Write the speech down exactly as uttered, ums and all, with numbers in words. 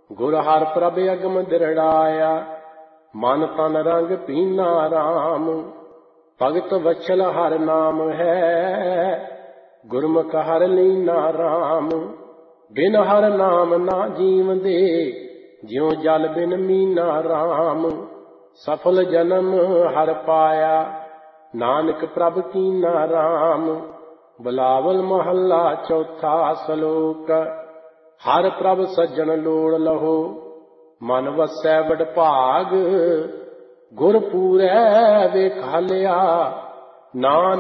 ਗੁਰ ਹਰਿ ਪ੍ਰਭ ਅਗਮ ਦਿਰੜਾਇਆ, ਮਨ ਤਨ ਰੰਗ ਪੀਨਾ ਰਾਮ। ਭਗਤ ਵਛਲ ਹਰਿ ਨਾਮ ਹੈ, ਗੁਰਮੁਖ ਹਰਿ ਲੀਨਾ ਰਾਮ। ਬਿਨ ਹਰਿ ਨਾਮ ਨਾ ਜੀਵਦੇ, ਜਿਉ ਜਲ ਬਿਨ ਮੀਨਾ ਰਾਮ। ਸਫਲ ਜਨਮ ਹਰਿ ਪਾਇਆ, ਨਾਨਕ ਪ੍ਰਭ ਕੀਨਾ ਰਾਮ। ਬਿਲਾਵਲ ਮਹੱਲਾ ਚੌਥਾ ਸਲੋਕ। ਹਰਿ ਪ੍ਰਭ ਸੱਜਣ ਲੋੜ ਲਹੋ, ਮਨ ਵਸੈ ਵਡ ਭਾਗ। ਗੁਰ ਪੂਰੈ ਵੇਖਾਲਿਆ, ਨਾਨਕ